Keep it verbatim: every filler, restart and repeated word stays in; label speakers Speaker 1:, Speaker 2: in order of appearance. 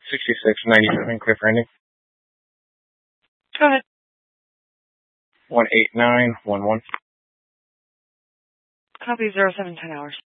Speaker 1: sixty-six ninety-seven, clear for ending.
Speaker 2: Go ahead.
Speaker 1: one eight nine one one.
Speaker 2: Copy zero seven ten hours.